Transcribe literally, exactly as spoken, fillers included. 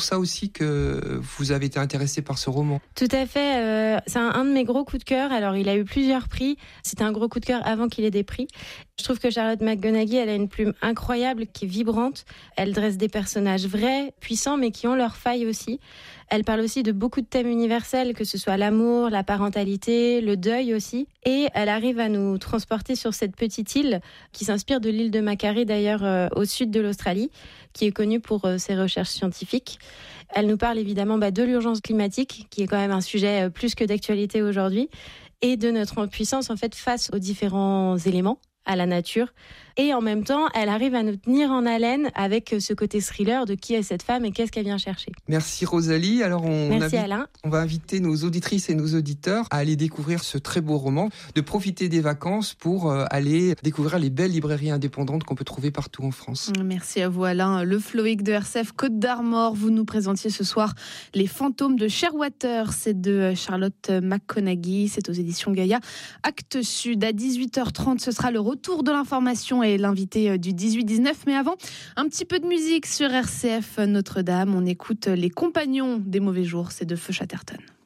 ça aussi que vous avez été intéressée par ce roman. Tout à fait. Euh, c'est un, un de mes gros coups de cœur. Alors, il a eu plusieurs prix. C'était un gros coup de cœur avant qu'il ait des prix. Je trouve que Charlotte McConaghy, elle a une plume incroyable, qui est vibrante. Elle dresse des personnages vrais, puissants, mais qui ont leurs failles aussi. Elle parle aussi de beaucoup de thèmes universels, que ce soit l'amour, la parentalité, le deuil aussi. Et elle arrive à nous transporter sur cette petite île qui s'inspire de l'île de Macquarie, d'ailleurs, euh, au sud de l'Australie, qui est connue pour euh, ses recherches scientifiques. Elle nous parle évidemment bah, de l'urgence climatique, qui est quand même un sujet euh, plus que d'actualité aujourd'hui, et de notre impuissance en fait face aux différents éléments, à la nature. Et en même temps, elle arrive à nous tenir en haleine avec ce côté thriller de qui est cette femme et qu'est-ce qu'elle vient chercher. Merci Rosalie. Alors on, Merci invite, Alain. On va inviter nos auditrices et nos auditeurs à aller découvrir ce très beau roman, de profiter des vacances pour euh, aller découvrir les belles librairies indépendantes qu'on peut trouver partout en France. Merci à vous Alain. Le Floïc de R C F Côte d'Armor, vous nous présentiez ce soir Les fantômes de Sherwater. C'est de Charlotte McConaghy, c'est aux éditions Gaïa. Actes Sud, à dix-huit heures trente, ce sera le retour de l'information et l'invité du dix-huit dix-neuf. Mais avant, un petit peu de musique sur R C F Notre-Dame. On écoute Les Compagnons des mauvais jours, c'est de Feu Chatterton.